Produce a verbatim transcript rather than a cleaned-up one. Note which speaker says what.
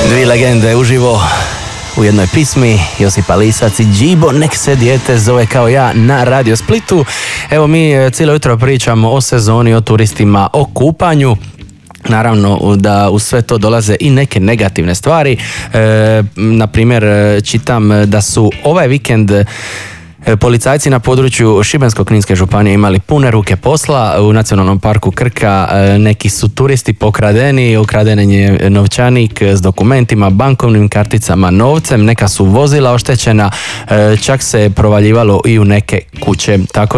Speaker 1: Dvi legende uživo u jednoj pismi, Josipa Lisac i Džibo, nek se dijete zove kao ja, na Radio Splitu. Evo mi cijelo jutro pričamo o sezoni, o turistima, o kupanju. Naravno da u sve to dolaze i neke negativne stvari. E, na primjer, čitam da su ovaj vikend policajci na području Šibensko-kninske županije imali pune ruke posla. U Nacionalnom parku Krka neki su turisti pokradeni, ukraden je novčanik s dokumentima, bankovnim karticama, novcem, neka su vozila oštećena, čak se provaljivalo i u neke kuće. Tako